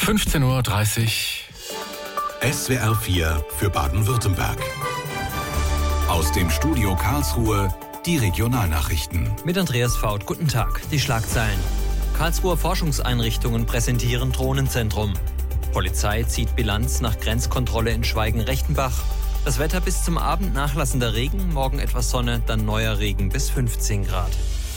15:30 Uhr. SWR 4 für Baden-Württemberg. Aus dem Studio Karlsruhe die Regionalnachrichten. Mit Andreas Faut, guten Tag. Die Schlagzeilen. Karlsruher Forschungseinrichtungen präsentieren Drohnenzentrum. Polizei zieht Bilanz nach Grenzkontrolle in Schweigen-Rechtenbach. Das Wetter bis zum Abend nachlassender Regen, morgen etwas Sonne, dann neuer Regen bis 15 Grad.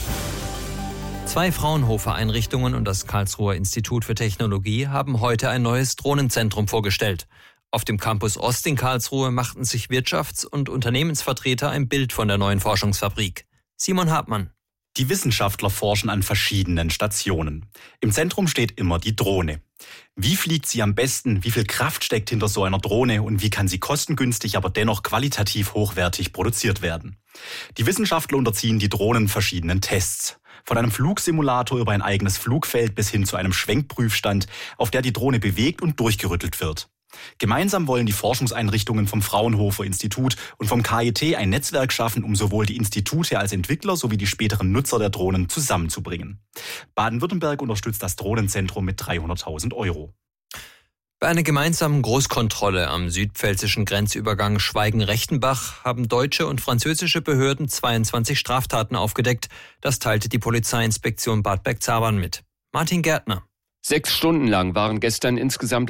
2 Fraunhofer-Einrichtungen und das Karlsruher Institut für Technologie haben heute ein neues Drohnenzentrum vorgestellt. Auf dem Campus Ost in Karlsruhe machten sich Wirtschafts- und Unternehmensvertreter ein Bild von der neuen Forschungsfabrik. Simon Hartmann. Die Wissenschaftler forschen an verschiedenen Stationen. Im Zentrum steht immer die Drohne. Wie fliegt sie am besten? Wie viel Kraft steckt hinter so einer Drohne? Und wie kann sie kostengünstig, aber dennoch qualitativ hochwertig produziert werden? Die Wissenschaftler unterziehen die Drohnen verschiedenen Tests. Von einem Flugsimulator über ein eigenes Flugfeld bis hin zu einem Schwenkprüfstand, auf der die Drohne bewegt und durchgerüttelt wird. Gemeinsam wollen die Forschungseinrichtungen vom Fraunhofer Institut und vom KIT ein Netzwerk schaffen, um sowohl die Institute als Entwickler sowie die späteren Nutzer der Drohnen zusammenzubringen. Baden-Württemberg unterstützt das Drohnenzentrum mit 300.000 €. Bei einer gemeinsamen Großkontrolle am südpfälzischen Grenzübergang Schweigen-Rechtenbach haben deutsche und französische Behörden 22 Straftaten aufgedeckt. Das teilte die Polizeiinspektion Bad Bergzabern mit. Martin Gärtner. 6 Stunden lang waren gestern insgesamt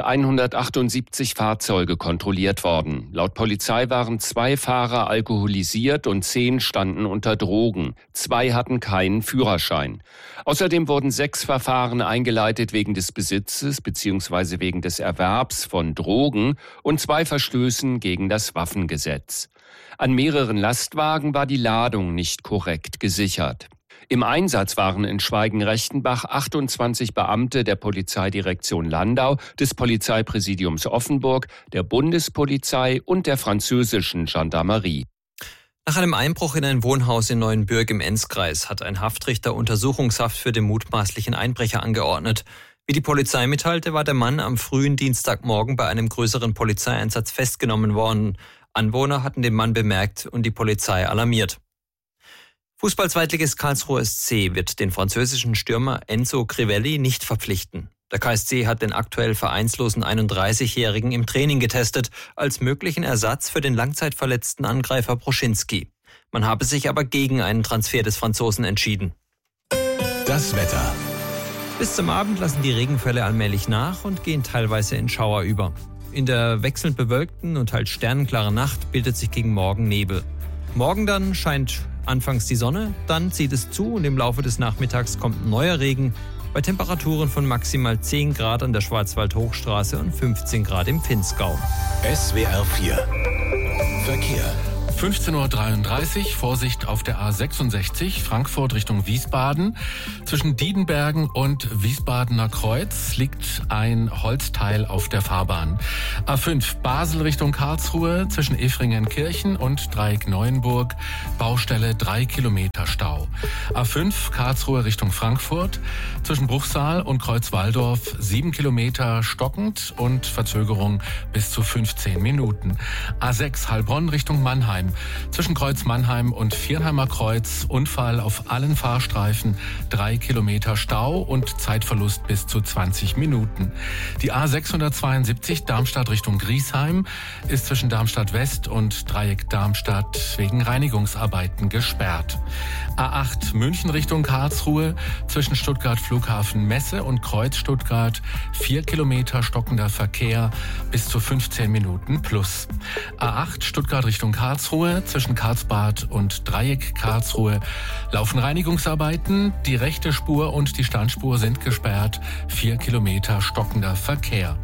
178 Fahrzeuge kontrolliert worden. Laut Polizei waren 2 Fahrer alkoholisiert und 10 standen unter Drogen. 2 hatten keinen Führerschein. Außerdem wurden 6 Verfahren eingeleitet wegen des Besitzes bzw. wegen des Erwerbs von Drogen und 2 Verstößen gegen das Waffengesetz. An mehreren Lastwagen war die Ladung nicht korrekt gesichert. Im Einsatz waren in Schweigen-Rechtenbach 28 Beamte der Polizeidirektion Landau, des Polizeipräsidiums Offenburg, der Bundespolizei und der französischen Gendarmerie. Nach einem Einbruch in ein Wohnhaus in Neuenbürg im Enzkreis hat ein Haftrichter Untersuchungshaft für den mutmaßlichen Einbrecher angeordnet. Wie die Polizei mitteilte, war der Mann am frühen Dienstagmorgen bei einem größeren Polizeieinsatz festgenommen worden. Anwohner hatten den Mann bemerkt und die Polizei alarmiert. Fußball-Zweitligist Karlsruher SC wird den französischen Stürmer Enzo Crivelli nicht verpflichten. Der KSC hat den aktuell vereinslosen 31-Jährigen im Training getestet, als möglichen Ersatz für den langzeitverletzten Angreifer Broschinski. Man habe sich aber gegen einen Transfer des Franzosen entschieden. Das Wetter. Bis zum Abend lassen die Regenfälle allmählich nach und gehen teilweise in Schauer über. In der wechselnd bewölkten und teils sternenklaren Nacht bildet sich gegen Morgen Nebel. Morgen dann scheint anfangs die Sonne, dann zieht es zu und im Laufe des Nachmittags kommt neuer Regen bei Temperaturen von maximal 10 Grad an der Schwarzwald-Hochstraße und 15 Grad im Pinzgau. SWR 4 Verkehr. 15:33 Uhr, Vorsicht auf der A66, Frankfurt Richtung Wiesbaden. Zwischen Diedenbergen und Wiesbadener Kreuz liegt ein Holzteil auf der Fahrbahn. A5 Basel Richtung Karlsruhe, zwischen Effringen-Kirchen und Dreieck-Neuenburg, Baustelle 3 Kilometer Stau. A5 Karlsruhe Richtung Frankfurt, zwischen Bruchsal und Kreuzwaldorf 7 Kilometer stockend und Verzögerung bis zu 15 Minuten. A6 Heilbronn Richtung Mannheim. Zwischen Kreuz Mannheim und Viernheimer Kreuz Unfall auf allen Fahrstreifen, 3 Kilometer Stau und Zeitverlust bis zu 20 Minuten. Die A672 Darmstadt Richtung Griesheim ist zwischen Darmstadt West und Dreieck Darmstadt wegen Reinigungsarbeiten gesperrt. A8 München Richtung Karlsruhe zwischen Stuttgart Flughafen Messe und Kreuz Stuttgart 4 Kilometer stockender Verkehr bis zu 15 Minuten plus. A8 Stuttgart Richtung Karlsruhe zwischen Karlsbad und Dreieck Karlsruhe laufen Reinigungsarbeiten. Die rechte Spur und die Standspur sind gesperrt. 4 Kilometer stockender Verkehr.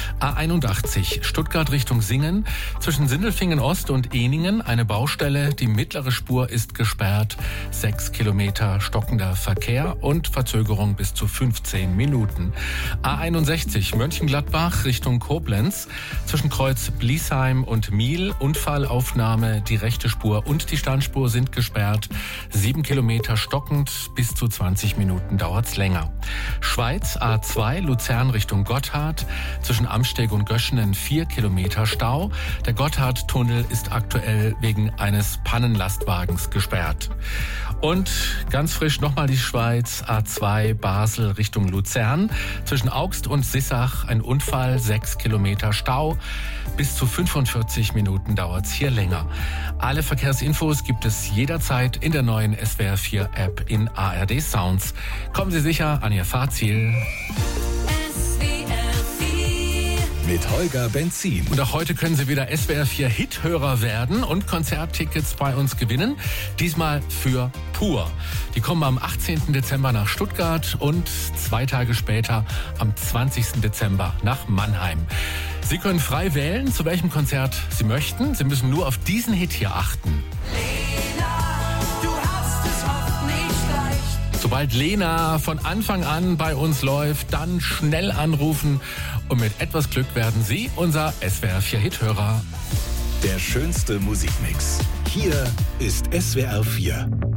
A81 Stuttgart Richtung Singen zwischen Sindelfingen Ost und Ehningen eine Baustelle. Die mittlere Spur ist gesperrt. 6 Kilometer stockender Verkehr und Verzögerung bis zu 15 Minuten. A61 Mönchengladbach Richtung Koblenz zwischen Kreuz Bliesheim und Miel Unfallaufnahme die rechte Spur und die Standspur sind gesperrt. 7 Kilometer stockend, bis zu 20 Minuten dauert's länger. Schweiz A2 Luzern Richtung Gotthard. Zwischen Amsteg und Göschenen 4 Kilometer Stau. Der Gotthardtunnel ist aktuell wegen eines Pannenlastwagens gesperrt. Und ganz frisch nochmal die Schweiz A2 Basel Richtung Luzern. Zwischen Augst und Sissach ein Unfall, 6 Kilometer Stau. Bis zu 45 Minuten dauert's hier länger. Alle Verkehrsinfos gibt es jederzeit in der neuen SWR 4 App in ARD Sounds. Kommen Sie sicher an Ihr Fahrziel. Mit Holger Benzin. Und auch heute können Sie wieder SWR 4 Hithörer werden und Konzerttickets bei uns gewinnen. Diesmal für Pur. Die kommen am 18. Dezember nach Stuttgart und 2 Tage später am 20. Dezember nach Mannheim. Sie können frei wählen, zu welchem Konzert Sie möchten. Sie müssen nur auf diesen Hit hier achten. Sobald Lena von Anfang an bei uns läuft, dann schnell anrufen und mit etwas Glück werden Sie unser SWR 4 Hithörer. Der schönste Musikmix. Hier ist SWR 4.